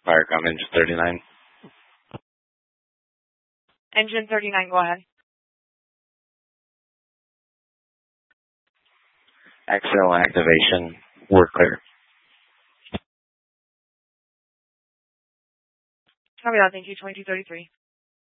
Firecom, engine 39. Engine 39, go ahead. Axle activation. We're clear. Copy that. Thank you. 2233.